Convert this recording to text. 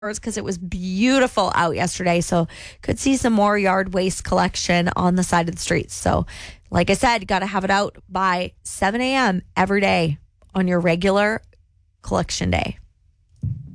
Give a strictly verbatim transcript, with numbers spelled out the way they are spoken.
because it was beautiful out yesterday. So could see some more yard waste collection on the side of the streets. So like I said, got to have it out by seven a.m. every day on your regular collection day.